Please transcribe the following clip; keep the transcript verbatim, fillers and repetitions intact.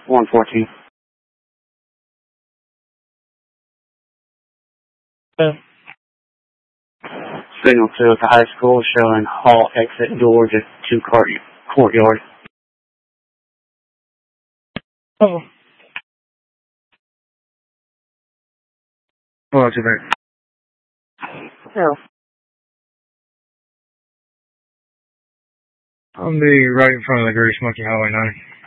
one fourteen. Yeah. Signal two at the high school showing hall exit door to two court, courtyard. Oh. Well, two there. Yeah. I'll be right in front of the Grease Monkey Highway nine.